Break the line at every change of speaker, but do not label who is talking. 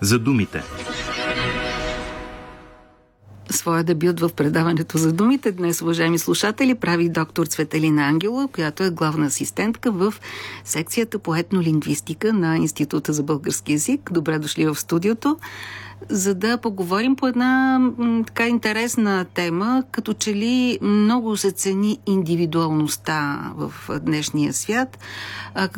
за думите.
Своя дебют в предаването за думите днес, уважаеми слушатели, прави доктор Цветелина Ангелова, която е главна асистентка в секцията по етнолингвистика на Института за български език. Добре дошли в студиото, за да поговорим по една така интересна тема, като че ли много се цени индивидуалността в днешния свят.